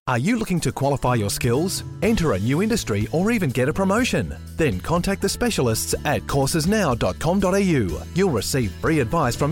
Are you looking to qualify your skills, enter a new industry, or even get a promotion? Then contact the specialists at coursesnow.com.au. You'll receive free advice from